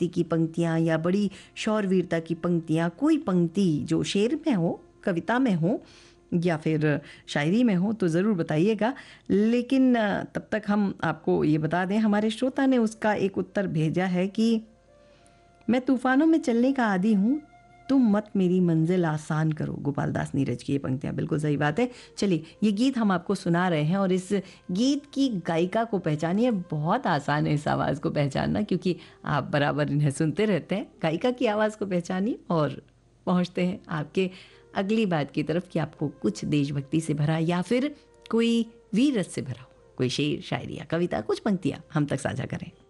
देशभक्ति की पंक्तियाँ या बड़ी शौरवीरता की पंक्तियाँ, कोई पंक्ति जो शेर में हो, कविता में हो या फिर शायरी में हो तो ज़रूर बताइएगा। लेकिन तब तक हम आपको ये बता दें, हमारे श्रोता ने उसका एक उत्तर भेजा है कि मैं तूफ़ानों में चलने का आदी हूँ, तुम मत मेरी मंजिल आसान करो। गोपाल दास नीरज की ये पंक्तियाँ, बिल्कुल सही बात है। चलिए, ये गीत हम आपको सुना रहे हैं और इस गीत की गायिका को पहचानिए। बहुत आसान है इस आवाज़ को पहचानना, क्योंकि आप बराबर इन्हें सुनते रहते हैं। गायिका की आवाज़ को पहचानिए और पहुँचते हैं आपके अगली बात की तरफ कि आपको कुछ देशभक्ति से भरा या फिर कोई वीर रस से भरा हो, कोई शेर, शायरी या कविता, कुछ पंक्तियाँ हम तक साझा करें।